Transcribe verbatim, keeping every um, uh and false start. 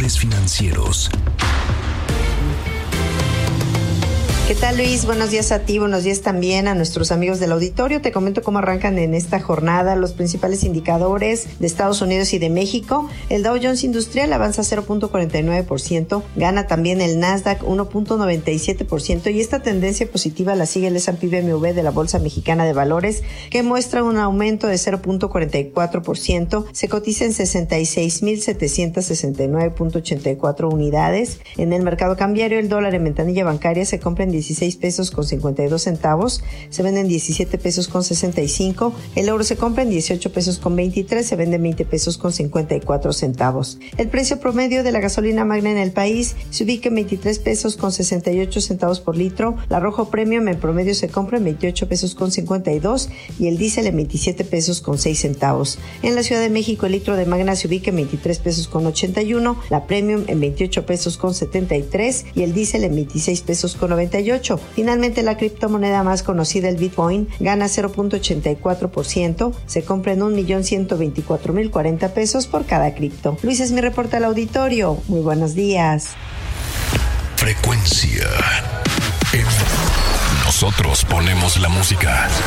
Especiales Financieros. ¿Qué tal, Luis? Buenos días a ti, buenos días también a nuestros amigos del auditorio. Te comento cómo arrancan en esta jornada los principales indicadores de Estados Unidos y de México. El Dow Jones Industrial avanza cero punto cuarenta y nueve por ciento, gana también el Nasdaq uno punto noventa y siete por ciento y esta tendencia positiva la sigue el S and P B M W de la Bolsa Mexicana de Valores, que muestra un aumento de cero punto cuarenta y cuatro por ciento. Se cotiza en sesenta y seis mil setecientos sesenta y nueve punto ochenta y cuatro unidades. En el mercado cambiario, el dólar en ventanilla bancaria se compra en dieciséis pesos con cincuenta y dos centavos, se vende en diecisiete pesos con sesenta y cinco, el euro se compra en dieciocho pesos con veintitrés, se vende en veinte pesos con cincuenta y cuatro centavos. El precio promedio de la gasolina magna en el país se ubica en veintitrés pesos con sesenta y ocho centavos por litro, la Rojo Premium en promedio se compra en veintiocho pesos con cincuenta y dos y el diésel en veintisiete pesos con seis centavos. En la Ciudad de México el litro de magna se ubica en veintitrés pesos con ochenta y uno, la Premium en veintiocho pesos con setenta y tres y el diésel en veintiséis pesos con noventa y ocho. Finalmente, la criptomoneda más conocida, el Bitcoin, gana cero punto ochenta y cuatro por ciento, se compra en un millón ciento veinticuatro mil cuarenta pesos por cada cripto. Luis, es mi reporte al auditorio. Muy buenos días. Frecuencia. En Nosotros ponemos la música.